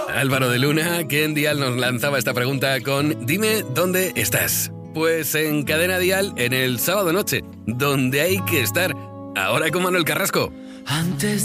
Álvaro de Luna, Ken Dial nos lanzaba esta pregunta con dime dónde estás. Pues en Cadena Dial, en el sábado noche, donde hay que estar. Ahora con Manuel Carrasco. Antes